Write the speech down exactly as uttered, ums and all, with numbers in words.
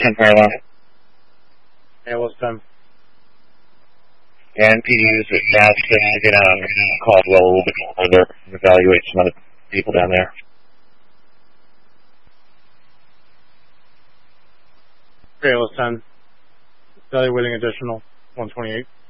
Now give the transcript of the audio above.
ten parallel. Yeah, what's time? And P D Us at Gas to get out on Caldwell a little bit further and evaluate some other people down there. Okay, what's time? Evaluating additional one twenty-eight.